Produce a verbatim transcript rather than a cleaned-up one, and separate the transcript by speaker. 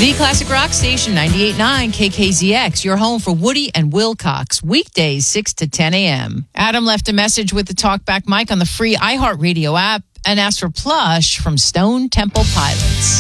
Speaker 1: The Classic Rock Station, ninety-eight point nine K K Z X, your home for Woody and Wilcox, weekdays six to ten a.m. Adam left a message with the talkback mic on the free iHeartRadio app and asked for Plush from Stone Temple Pilots.